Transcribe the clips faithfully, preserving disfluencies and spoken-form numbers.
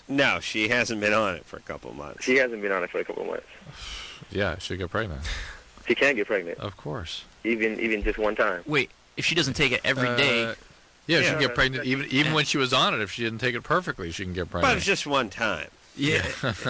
No, she hasn't been on it for a couple of months. She hasn't been on it for a couple of months. Yeah, she'll get pregnant. She can get pregnant. Of course. Even even just one time. Wait, if she doesn't take it every Uh, day, Yeah, she Yeah. can get pregnant even even Yeah. when she was on it. If she didn't take it perfectly, she can get But pregnant. it's just one time. Yeah.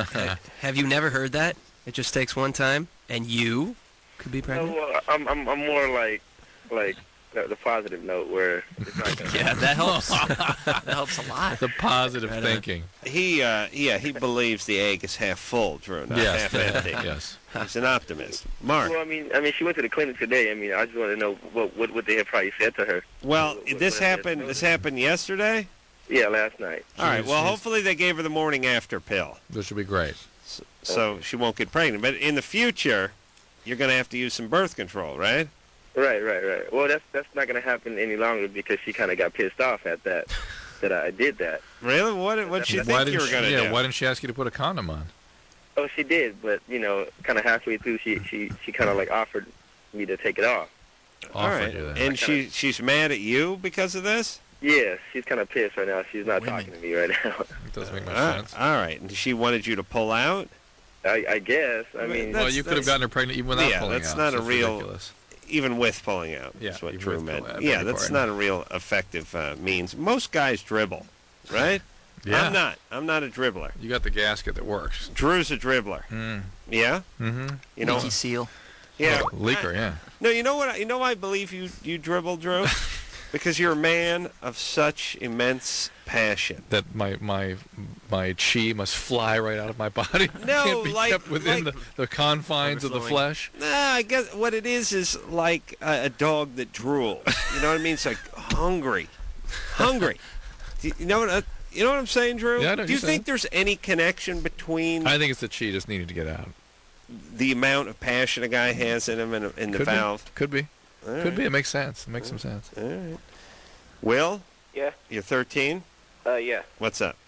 Have you never heard that? It just takes one time, and you could be No, pregnant. well, I'm I'm I'm more like like the, the positive note where it's not gonna Yeah, that helps. that helps a lot. the positive Right on. thinking. He, uh, yeah, he believes the egg is half full, Drew, not Yes. half empty. Yes. He's an optimist. Mark. Well, I mean, I mean, she went to the clinic today. I mean, I just want to know what what, what they had probably said to her. Well, What- what- this what they had happened. told This her. happened yesterday. Yeah, last night. All right. Jeez, Well, jeez. hopefully they gave her the morning after pill, This should be great. so, so she won't get pregnant. But in the future, you're going to have to use some birth control, right? Right, right, right. Well, that's that's not going to happen any longer because she kind of got pissed off at that that I did that. Really? What? did- What did she Why think you didn't were she, going to yeah, do? why didn't she ask you to put a condom on? Oh, she did, but you know, kind of halfway through, she she she kind of like offered me to take it off. All Offered right. you that. And she she's mad at you because of this. Yeah, she's kind of pissed right now. She's not Women. talking to me right now. It doesn't make much Ah, sense. all right. And she wanted you to pull out. I, I guess. I I mean, mean, that- Well, you could have that's- gotten her pregnant even without Yeah, pulling that's out. not so a it's real- ridiculous. Even with pulling out. Yeah, That's what even Drew with meant. pull- I beg Yeah, your that's pardon. not a real effective uh, means. Most guys dribble, right? Yeah. I'm not. I'm not a dribbler. You got the gasket that works. Drew's a dribbler. Mm. Yeah. Mm-hmm. You know. Leaky seal. Yeah. Leaker, yeah. No, you know what? I- You know why I believe you you dribble, Drew? Because you're a man of such immense passion. That my my my chi must fly right out of my body. No, Can't be like- kept within like- the, the confines of the Overflowing. flesh. Nah, I guess what it is is like a, a dog that drools. You know what I mean? It's like hungry, hungry. Do You know what? I, you know what I'm saying, Drew? Yeah, I know Do you what you're think there's any connection between I think it's the chi just needed to get out. the amount of passion a guy has in him and in the Could valve? be. Could be. All Could right. be. It makes sense. It makes some sense. All right. Will, Yeah. you're thirteen. Uh, yeah. What's up?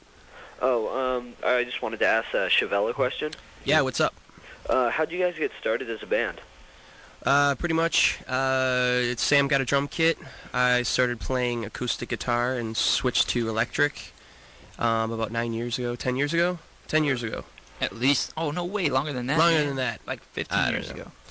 Oh, um, I just wanted to ask uh, Chevelle a question. Yeah, what's up? Uh, how'd you guys get started as a band? Uh, pretty much. Uh, it's Sam got a drum kit. I started playing acoustic guitar and switched to electric um, about nine years ago, ten years ago, ten years ago. At least. Oh no, way longer than that. Longer man. than that. Like fifteen I don't years know. ago.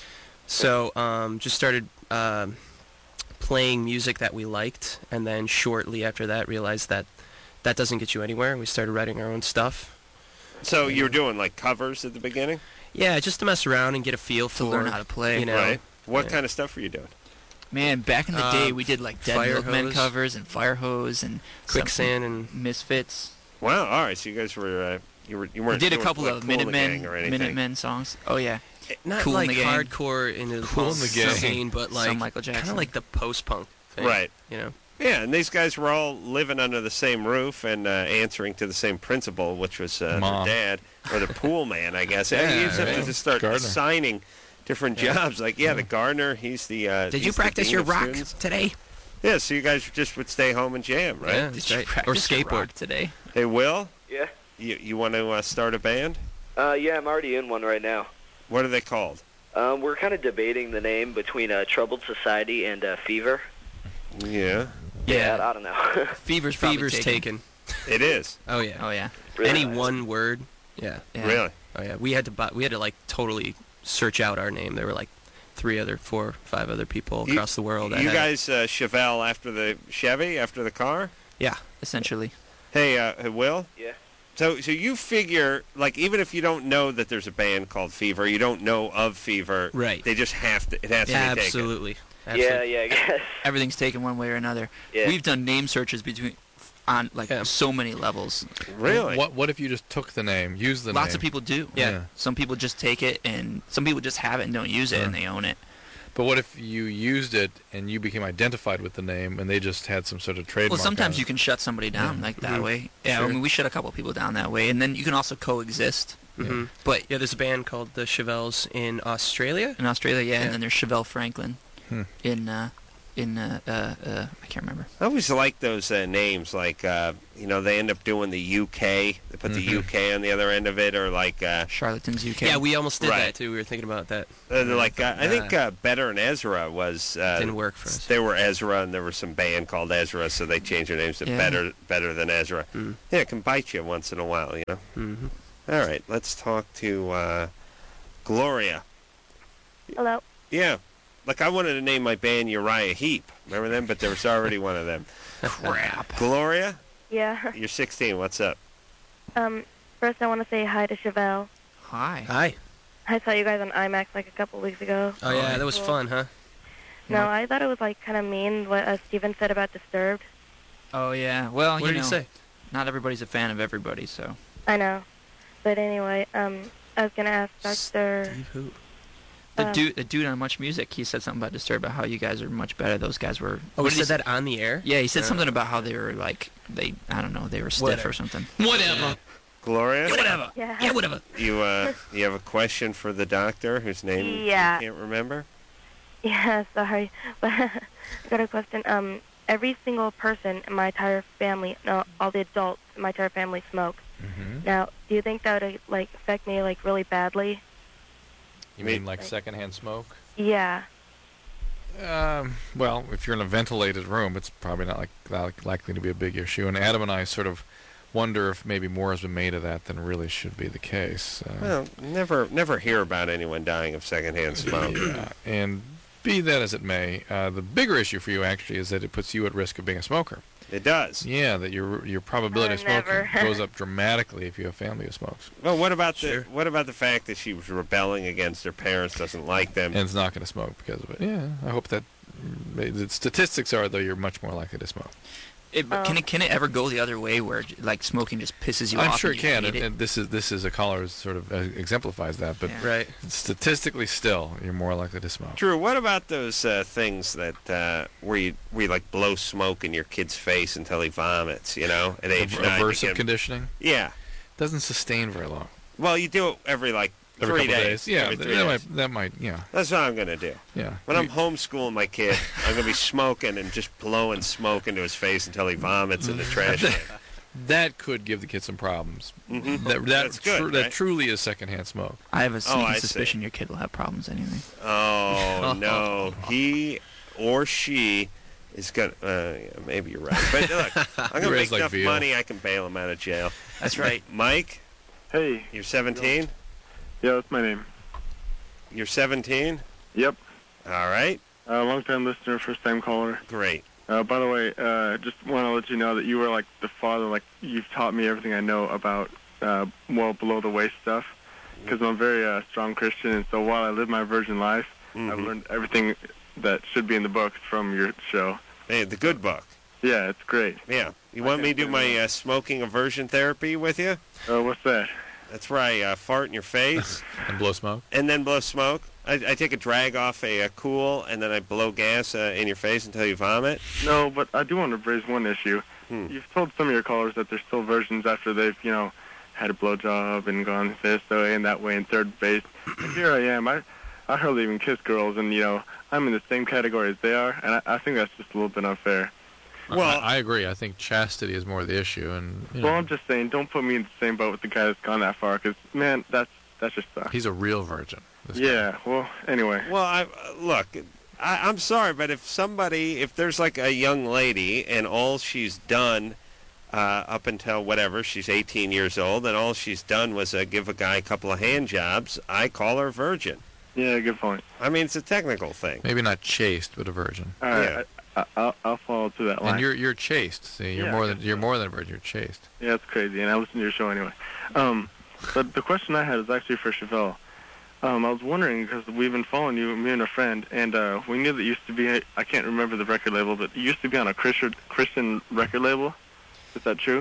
So um, just started um, playing music that we liked, and then shortly after that realized that that doesn't get you anywhere. We started writing our own stuff. So you were doing like covers at the beginning, Yeah, just to mess around and get a feel for To learn how to play. You know, right? What yeah. kind of stuff were you doing? Man, back in the Uh, day, we did like Dead Fire Milkmen Hose. covers and Fire Hose and some Quicksand and Misfits. Wow. All right. So you guys were uh, you were you We weren't did a doing, couple like, of Kool and the Minutemen, Gang or anything. Minutemen songs. Oh yeah, not Cool in like the Gang. hardcore in the Cool in the Gang. scene, but like Some Michael kind Jackson. of like the post-punk thing, Right. You know. Yeah, and these guys were all living under the same roof and uh, answering to the same principal, which was uh, Mom. their dad or the pool man, I guess. Yeah, you just have to right. just start Gardener. assigning different jobs. Like, yeah, the gardener, he's the. Uh, Did he's you the practice dean your of rock students. today? Yeah, so you guys just would stay home and jam, right? Yeah, Did that's you right. Or practice your skateboard. rock today? Hey, Will, Yeah. you you want to uh, start a band? Uh, yeah, I'm already in one right now. What are they called? Um, we're kind of debating the name between uh, Troubled Society and uh, Fever. Yeah, Yeah, I don't know. Fever's probably Fever's taken. taken. it is. Oh yeah. Oh yeah. Really Any nice. one word. Yeah. yeah. Really? Oh yeah. We had to buy, we had to like totally search out our name. There were like three other, four, five other people You- across the world. That You had- guys, uh, Chevelle after the Chevy, after the car? Yeah. Essentially. Hey, uh, hey, Will? Yeah. So, so you figure, like, even if you don't know that there's a band called Fever, you don't know of Fever, Right. they just have to, it has to be taken. Absolutely. Yeah, Absolutely. yeah, I guess. Everything's taken one way or another. Yeah. We've done name searches between on like Yeah. so many levels. Really? What What if you just took the name, used the name? Lots of people do. Yeah. Yeah. Some people just take it, and some people just have it and don't use it, Yeah. and they own it. But what if you used it and you became identified with the name and they just had some sort of trademark? Well, sometimes on you it? can shut somebody down like that Mhm. way. Yeah, Sure. I mean, we shut a couple people down that way, and then you can also coexist. hmm But Yeah, there's a band called the Chevelles in Australia. in Australia, yeah, Yeah. and then there's Chevelle Franklin Hmm. in uh, in uh, uh, uh I can't remember. I always like those uh, names, like uh, you know, they end up doing the U K. They put the Mhm. U K on the other end of it, or like uh, Charlatans U K. Yeah, we almost did Right. that too. We were thinking about that. uh, like uh, I think uh, Better and Ezra was uh, Didn't work for us. They were Ezra, and there was some band called Ezra, so they changed their names to Yeah. Better Better Than Ezra. Mm. Yeah, it can bite you once in a while, you know. hmm All right, let's talk to uh, Gloria. Hello. Yeah, like I wanted to name my band Uriah Heep. Remember them? But there was already one of them. Crap. Gloria, Yeah. you're sixteen. What's up? Um. First, I want to say hi to Chevelle. Hi. Hi. I saw you guys on IMAX like a couple weeks ago. Oh yeah, that was Cool. fun, huh? No, I thought it was like kind of mean what uh, Steven said about Disturbed. Oh yeah. Well, What you did know, he say? not everybody's a fan of everybody, so. I know. But anyway, um, I was gonna ask Doctor Steve who? The Um, dude, the dude on Much Music, he said something about Disturbed, about how you guys are much better. Those guys were. Oh, what he did said that on the air? Yeah, he said Uh, something about how they were like they. I don't know. They were stiff Whatever. or something. Whatever. Gloria, Whatever. Yeah. Yeah, whatever. you uh, you have a question for the doctor whose name Yeah. you can't remember? Yeah. Sorry, but I got a question. Um, every single person in my entire family, no, all the adults in my entire family smoke. Mm-hmm. Now, do you think that would like affect me like really badly? You mean like secondhand smoke? Yeah. Um, well, if you're in a ventilated room, it's probably not like, like likely to be a big issue. And Adam and I sort of wonder if maybe more has been made of that than really should be the case. Uh, Well, never never hear about anyone dying of secondhand smoke. yeah, and be that as it may, uh, the bigger issue for you actually is that it puts you at risk of being a smoker. It does. Yeah, that your your probability Oh, of smoking never. goes up dramatically if you have family who smokes. Well, what about Sure. the what about the fact that she was rebelling against her parents, doesn't like them? And it's not going to smoke because of it. Yeah, I hope that mm, the statistics are, though, you're much more likely to smoke. It, but can Oh. it can it ever go the other way where like smoking just pisses you I'm off? sure and it you can, hate and, it? and this is this is a caller who sort of uh, exemplifies that. But Yeah. Right. statistically, still, you're more likely to smoke. Drew, what about those uh, things that uh, where you where you like blow smoke in your kid's face until he vomits? You know, at age Aver- nine. you Aversive get- conditioning Yeah. doesn't sustain very long. Well, you do it every like Every three couple days. days. Yeah, every th- three that days. might that might yeah That's what I'm gonna do. yeah. When I'm You- homeschooling my kid, I'm gonna be smoking and just blowing smoke into his face until he vomits in the trash can. that could give the kid some problems. Mhm. That that, That's good, tru- that right? truly is secondhand smoke. I have a sneaking I see. suspicion your kid will have problems anyway. Oh no, he or she is gonna. Uh, yeah, maybe you're right, but look, I'm gonna You're make raised like enough veal. money. I can bail him out of jail. That's right. Mike, Hey, you're seventeen. yeah, that's my name. You're seventeen. Yep, All right, uh, long-time listener, first-time caller. great. Uh, by the way, uh, just want to let you know that you were like the father. Like you've taught me everything I know about uh, well below the waist stuff. Because I'm a very uh, strong Christian, and so while I live my virgin life, I've Mhm. learned everything that should be in the books from your show. Hey, the good book. Yeah, it's great. Yeah. You I want me to can't do say my no. uh, smoking aversion therapy with you? Uh, what's that? That's where I uh, fart in your face And blow smoke. and then blow smoke. I, I take a drag off a, uh cool and then I blow gas uh, in your face until you vomit. No, but I do want to raise one issue. Hmm. You've told some of your callers that there's still virgins after they've, you know, had a blowjob and gone this way and that way in third base. And here I am. I, I hardly even kiss girls, and you know, I'm in the same category as they are, and I, I think that's just a little bit unfair. Well- I, I agree. I think chastity is more the issue, and you know, Well, I'm just saying, don't put me in the same boat with the guy that's gone that far, because man, that's that's just sucks. he's a real virgin. this guy. Yeah. Well, anyway. Well, I uh, look. I, I'm sorry, but if somebody, if there's like a young lady and all she's done uh, up until whatever, she's eighteen years old, and all she's done was uh, give a guy a couple of hand jobs, I call her virgin. Yeah, good point. I mean, it's a technical thing. Maybe not chaste, but a virgin. All right, Yeah. I, I, I'll, I'll follow to that line. And you're you're chaste. See, you're Yeah, more I than guess you're so. more than a virgin. You're chaste. Yeah, it's crazy, and I listen to your show anyway. Um, but the question I had is actually for Chevelle. Um, I was wondering, because we've been following you, me and a friend, and uh, we knew that you used to be, I can't remember the record label, but you used to be on a Christian, Christian record label. Is that true?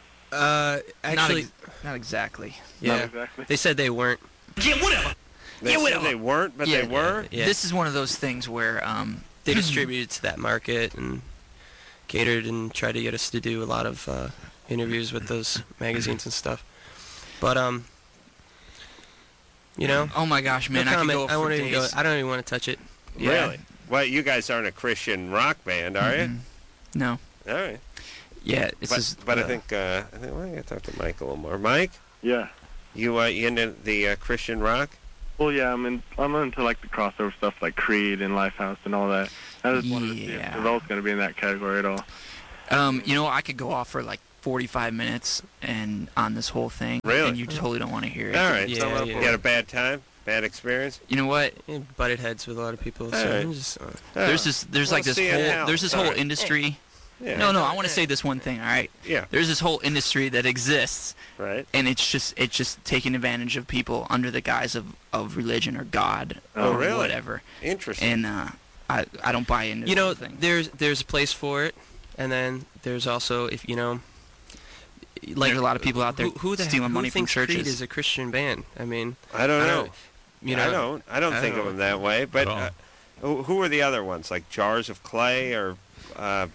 Uh, not, actually, ex- not exactly. yeah. Not exactly. They said they weren't. They Yeah, said whatever. they weren't, but Yeah, they were. Yeah. This is one of those things where um, They distributed to that market and catered and tried to get us to do a lot of uh, interviews with those magazines and stuff. But um, you know, oh my gosh, man, no I could comment. go I for won't even go. days. I don't even want to touch it. Yeah. Really? Well, you guys aren't a Christian rock band, are Mhm. No. you? All right. Yeah, it's but just. but I uh, think uh, I think well, I got to talk to Mike a little more. Mike, Yeah. you uh, you into the uh, Christian rock? Well, yeah, I'm in, I'm into like the crossover stuff like Creed and Lifehouse and all that. I just wanted to see if Yeah. Chevelle's going to be in that category at all. Um, you know, I could go off for like forty-five minutes and on this whole thing. Really? And you totally don't want to hear it. All right. Yeah, so, uh, yeah. You had a bad time, bad experience. You know what? Yeah, butted heads with a lot of people. So Alright. I'm just, uh, There's this. There's We'll like this see whole. in hell. There's this All whole right. industry. Yeah. No, no. I want to say this one thing. All right. Yeah. There's this whole industry that exists, Right. and it's just it's just taking advantage of people under the guise of, of religion or God Oh, or really? whatever. Interesting. And uh, I I don't buy into you know, the whole thing. there's there's a place for it, and then there's also if you know, like There's a lot of people out there who, who the stealing who money from thinks Creed churches. is a Christian band? I mean, I don't I know. don't- you know, I don't. I don't I think don't of know. them that way. But At all. uh, who, who are the other ones? Like Jars of Clay or uh,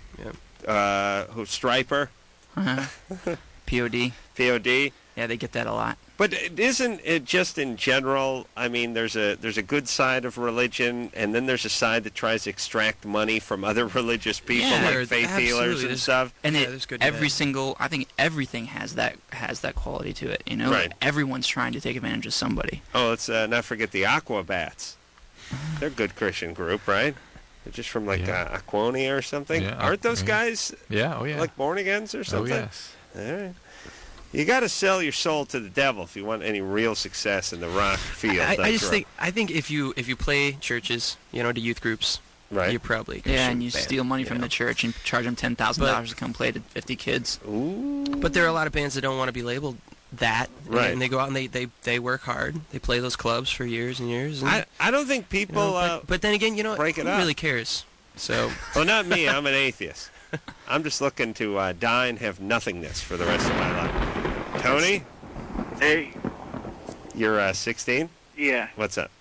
uh, who Striper, Uh-huh. P O D. P O D. Yeah, they get that a lot. But it isn't it just in general? I mean, there's a there's a good side of religion, and then there's a side that tries to extract money from other religious people, Yeah, like there- faith healers absolutely. and There's- stuff. And Yeah, it, there's good to every bad. single, I think everything has that has that quality to it. You know, Right. everyone's trying to take advantage of somebody. Oh, let's uh, not forget the Aquabats. They're a good Christian group, right? They're just from like Yeah. uh, Aquonia or something. Yeah, Aren't those yeah. guys Yeah. Oh yeah. like born agains or oh something? yes. All right. You got to sell your soul to the devil if you want any real success in the rock field. I, I that's just right. think I think if you if you play churches, you know, to youth groups, Right. you're probably a Yeah, Christian and you band, steal money you from know. the church and charge them ten thousand But- dollars to come play to fifty kids. Ooh. But there are a lot of bands that don't want to be labeled that, and- Right. and they go out and they, they, they work hard. They play those clubs for years and years. And, I, I don't think you people. know, uh, but, but then again, you know, break it who up. really cares? So well, not me. I'm an atheist. I'm just looking to uh, die and have nothingness for the rest of my life. Tony, Hey, you're uh, sixteen. yeah. What's up?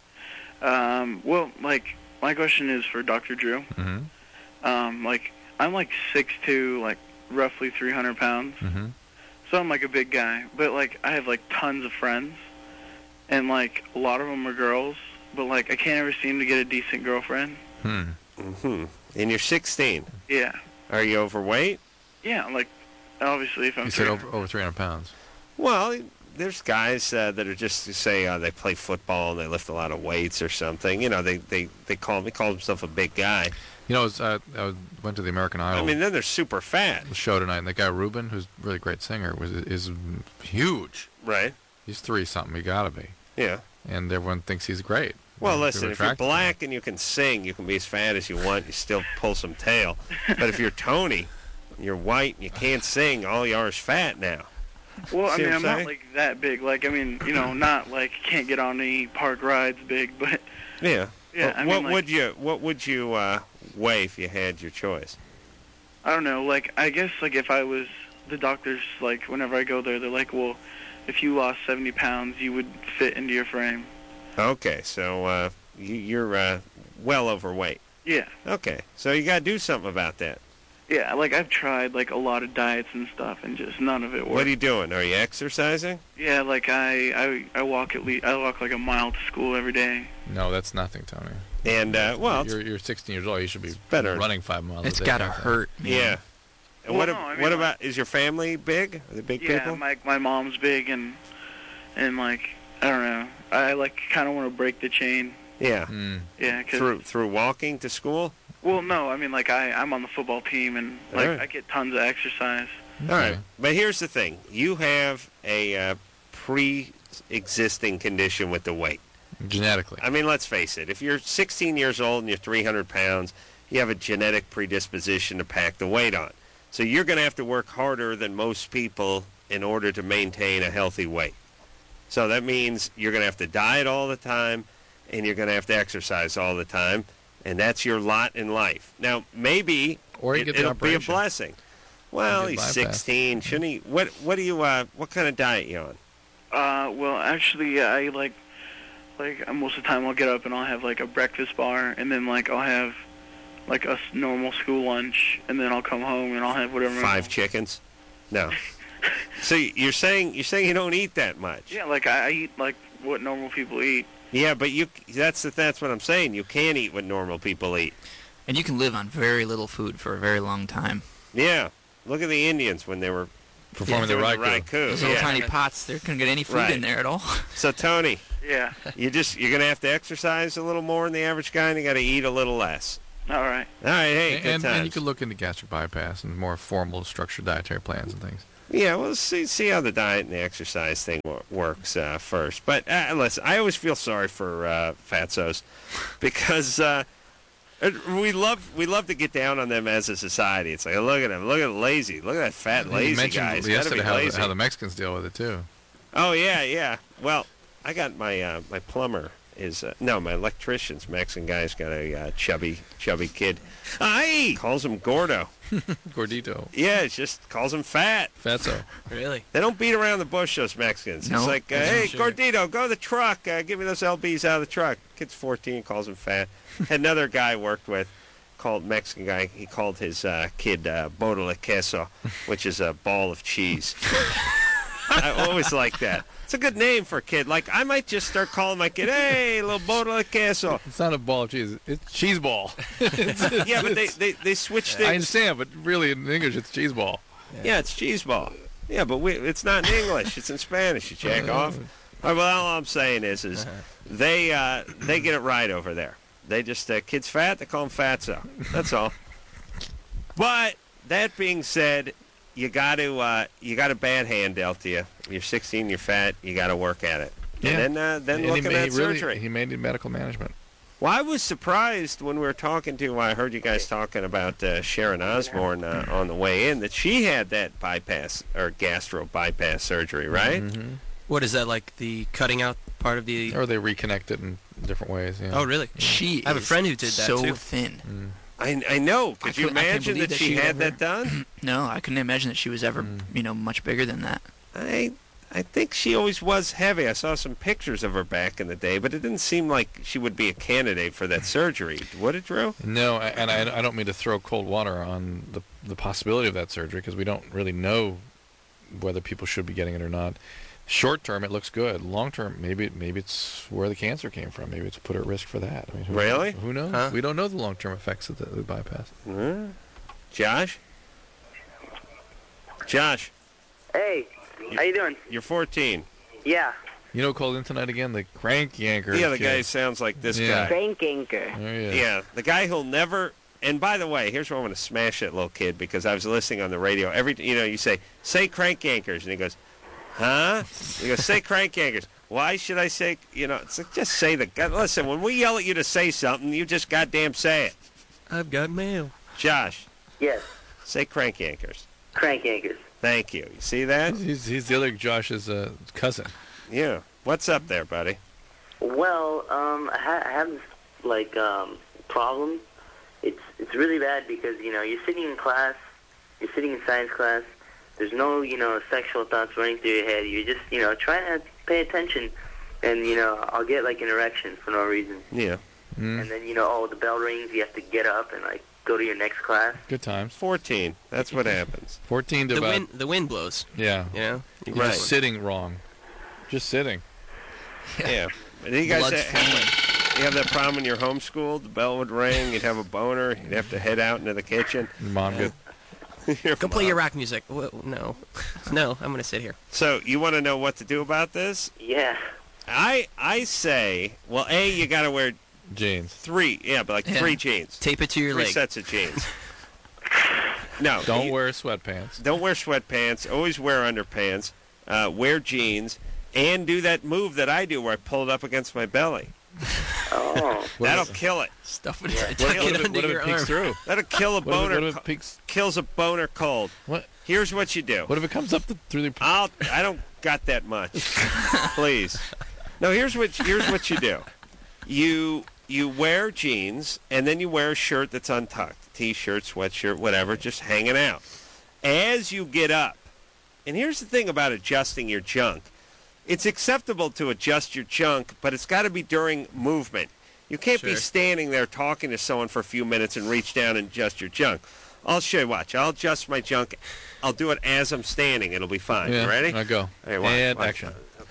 Um, well, like, my question is for Doctor Drew. Mm-hmm. Um, like, I'm like six two, like roughly three hundred pounds. Mm-hmm. So I'm like a big guy, but like I have like tons of friends, and like a lot of them are girls, but like I can't ever seem to get a decent girlfriend. Hmm. Mm-hmm. And you're sixteen. Yeah, Are you overweight? yeah. Like, obviously, if I'm You said three- over over three hundred pounds. Well, there's guys uh, that are just to say uh, they play football and they lift a lot of weights or something. You know, they they they call he calls himself a big guy. You know, I, was, uh, I went to the American Idol I mean, then they're super fat, show tonight, and that guy Ruben, who's a really great singer, was is huge. right? He's three something. He gotta be, Yeah. and everyone thinks he's great. Well, People listen, if you're attracted to him. black and you can sing, you can be as fat as you want. You still pull some tail. But if you're Tony, you're white and you can't sing, all you are is fat now. Well, I See mean, what I'm I'm not saying? like that big. Like, I mean, you know, not like can't get on any park rides big, but Yeah. yeah. Well, I mean, what like, would you What would you uh, weigh if you had your choice? I don't know. Like, I guess like if I was the doctors, like whenever I go there, they're like, well, if you lost seventy pounds, you would fit into your frame. Okay, so uh, you, you're uh, well overweight. Yeah, Okay, so you got to do something about that. yeah. Like I've tried like a lot of diets and stuff, and just none of it works. What are you doing? Are you exercising? Yeah, like I, I I walk at least I walk like a mile to school every day. No, that's nothing, Tony. And uh, well, it's you're you're sixteen years old. You should be better. running five miles. It's a day. gotta hurt, man. yeah. And Well, what no, ab- I mean, what like- about is your family big? Are they big Yeah, people? my my mom's big, and and like I don't know. I like kind of want to break the chain. Yeah. Mm. Yeah, 'cause Through through walking to school. well, no, I mean like I I'm on the football team, and like Alright. I get tons of exercise. All right, Okay. but here's the thing: you have a uh, pre-existing condition with the weight. Genetically. I mean, let's face it. If you're sixteen years old and you're three hundred pounds, you have a genetic predisposition to pack the weight on. So you're going to have to work harder than most people in order to maintain a healthy weight. So that means you're going to have to diet all the time, and you're going to have to exercise all the time, and that's your lot in life. Now, maybe Or you it, get the it'll be a operation. blessing. Well, You he's get bypass. sixteen. Shouldn't he? What What do you? Uh, what kind of diet you on? Uh, well, actually, yeah, I like like uh, most of the time I'll get up and I'll have like a breakfast bar, and then like I'll have like a s- normal school lunch, and then I'll come home and I'll have whatever. Five chickens? No. So you're saying you're saying you don't eat that much? Yeah, like I, I eat like what normal people eat. Yeah, but you that's the, that's what I'm saying. You can't eat what normal people eat. And you can live on very little food for a very long time. Yeah. Look at the Indians when they were Performing doing the the Raikou. Raikou. Those little Yeah. tiny pots, they couldn't get any food Right. in there at all. So Tony, Yeah. you just you're gonna have to exercise a little more than the average guy, and you got to eat a little less. All right. All right, hey, and, good and, times. and you could look into gastric bypass and more formal, structured dietary plans and things. Yeah, well, see see how the diet and the exercise thing wo- works uh, first. But uh, listen, I always feel sorry for uh, fatzos because uh, it- we love we love to get down on them as a society. It's like, look at them, look at the lazy, look at that fat you lazy mentioned guy. He's gotta yesterday be how, lazy. the, how the Mexicans deal with it too. Oh yeah, yeah. Well, I got my uh, my plumber is uh, no, my electrician's Mexican guy's got a uh, chubby chubby kid. Aye, calls him Gordo. Gordito. Yeah, it just calls him fat. Fatso. Really? They don't beat around the bush, those Mexicans. No, It's like, uh, that's hey, for sure. Gordito, go to the truck. Uh, give me those L Bs out of the truck. Kid's fourteen, calls him fat. Had another guy I worked with, called Mexican guy. He called his uh, kid uh, bodo de queso, which is a ball of cheese. I always like that. It's a good name for a kid. Like, I might just start calling my kid, hey, little bodo de queso. It's not a ball of cheese. It's cheese ball. Yeah, but they, they, they switched I things. understand, but really in English it's cheese ball. Yeah, it's cheese ball. Yeah, but we, it's not in English. It's in Spanish. You jack off. All right, well, all I'm saying is, is they uh, they get it right over there. They just uh, kid's fat. They call him fatso. That's all. But that being said, you got to uh, you got a bad hand dealt to you. You're sixteen. You're fat. You got to work at it. Yeah. And then uh, then And look he, at ma- that he really, surgery. He may need medical management. Well, I was surprised when we were talking to, I heard you guys talking about uh, Sharon Osbourne uh, on the way in, that she had that bypass, or gastro bypass surgery, right? Mm-hmm. What is that, like the cutting out part of the... Or they reconnect it in different ways. Yeah. Oh, really? She I have a is friend who did that, so too. thin. Mm. I, I know. I Could you cou- I can't imagine believe that that she she had ever- that done? No, I couldn't imagine that she was ever, Mm. you know, much bigger than that. I I think she always was heavy. I saw some pictures of her back in the day, but it didn't seem like she would be a candidate for that surgery. Would it, Drew? No, I- and I, I don't mean to throw cold water on the the possibility of that surgery because we don't really know whether people should be getting it or not. Short term, it looks good. Long term, maybe maybe it's where the cancer came from. Maybe it's put at risk for that. I mean, who, Really? Who knows? Huh? We don't know the long term effects of the, the bypass. Hmm? Josh? Josh, Hey, how you doing? you're fourteen. Yeah. You know who called in tonight again? The crank yanker. Yeah, the kid. guy sounds like this Yeah. guy. Frank Anchor. There he is. Yeah, the guy who'll never. And by the way, here's where I'm going to smash that little kid because I was listening on the radio. Every you know, you say say crank yankers, and he goes, huh? He goes, say crank yankers. Why should I say? You know, it's like just say the. God, listen, when we yell at you to say something, you just goddamn say it. I've got mail. Josh, Yes. say crank yankers. Crank Anchors. Thank you. You see that? He's, he's the other Josh's uh, cousin. Yeah. What's up there, buddy? Well, um, I, ha- I have this like um, problem. It's it's really bad because you know you're sitting in class, you're sitting in science class. There's no you know sexual thoughts running through your head. You're just you know trying to pay attention, and you know I'll get like an erection for no reason. Yeah. Mm. And then you know oh the bell rings, you have to get up and like go to your next class. Good times. fourteen. That's what happens. fourteen to The about. wind, the wind blows, Yeah. you know? You You're Right. just sitting wrong. Just sitting. Yeah. And you guys Blood's ha- have, flowing. you have that problem when you're homeschooled? The bell would ring. You'd have a boner. You'd have to head out into the kitchen. Your mom good. Your Go play mom. your rock music. Wha- No. No, I'm going to sit here. So you want to know what to do about this? Yeah. I I say, well, A, you got to wear Jeans. three. Yeah, but like Yeah. three jeans. Tape it to your Three leg. sets of jeans. No. Don't you- wear sweatpants. Don't wear sweatpants. Always wear underpants. Uh, wear jeans. And do that move that I do where I pull it up against my belly. Oh. What That'll if- kill it. Stuff it, Yeah. tuck What- it what if it- under what if your it peeks arm. through? That'll kill a What if, boner. it, what if co- it peeks? kills a boner cold. What? Here's what you do. What if it comes up the, through the? I'll. I don't got that much. Please. No. Here's what. Here's what you do. You you wear jeans and then you wear a shirt that's untucked, t-shirt, sweatshirt, whatever, just hanging out. As you get up, and here's the thing about adjusting your junk. It's acceptable to adjust your junk, but it's got to be during movement. You can't be Sure. standing there talking to someone for a few minutes and reach down and adjust your junk. I'll show you. Watch. I'll adjust my junk. I'll do it as I'm standing. It'll be fine. Yeah. You ready? I go. Hey, watch, and watch. action.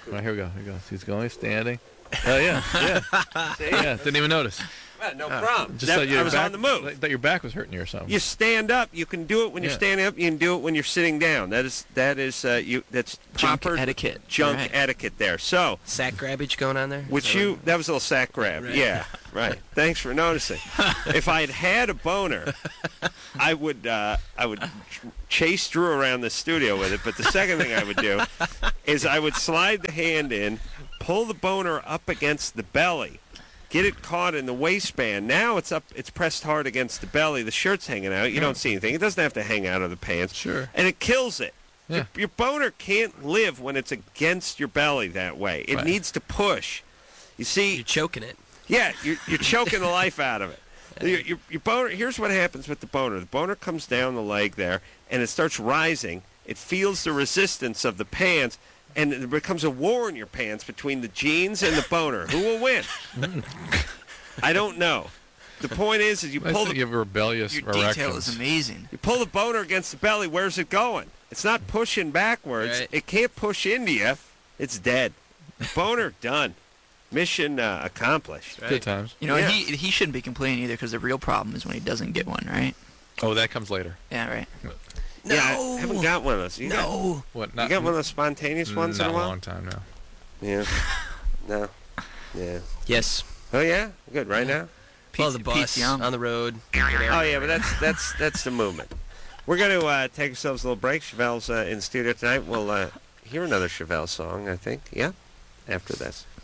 Right, here we go. Here we go. He's going, standing. Oh, yeah. Yeah. Yeah, didn't even notice. Well, no problem. Just That- thought your I was back, on the move. Like, that your back was hurting you or something. You stand up. You can do it when you're Yeah. standing up. You can do it when you're sitting down. That is that is uh, you. That's Junk proper etiquette. junk Right. etiquette there. So, Sack grabbage going on there? which you that was a little sack grab. Right. Yeah, right. Thanks for noticing. If I'd had a boner, I would uh, I would ch- chase Drew around the studio with it. But the second thing I would do is I would slide the hand in, pull the boner up against the belly. Get it caught in the waistband. Now it's up. It's pressed hard against the belly. The shirt's hanging out. You don't see anything. It doesn't have to hang out of the pants. Sure. And it kills it. Yeah. Your, your boner can't live when it's against your belly that way. It Right. needs to push. You see, You're choking it. yeah, you're, you're choking the life out of it. Your, your, your boner. Here's what happens with the boner. The boner comes down the leg there, and it starts rising. It feels the resistance of the pants, and it becomes a war in your pants between the jeans and the boner. Who will win? I don't know. The point is, is you I pull think the you have rebellious Your detail erections. is amazing. you pull the boner against the belly. Where's it going? It's not pushing backwards. Right. It can't push into you. It's dead. Boner done. Mission uh, accomplished. Good times. You know, Yeah. he he shouldn't be complaining either because the real problem is when he doesn't get one, right? Oh, that comes later. Yeah, right. No. Yeah, I haven't got one of those. You got, No. What? you Not, got one of those spontaneous ones not in a a while? long time now. Yeah. No. Yeah. Yes. Oh yeah. Good. Right now. Well, Pete's- the bus, Pete's young. on the road. Oh yeah, but that's that's that's the movement. We're going to uh, take ourselves a little break. Chevelle's uh, in studio tonight. We'll uh, hear another Chevelle song, I think. Yeah. After this.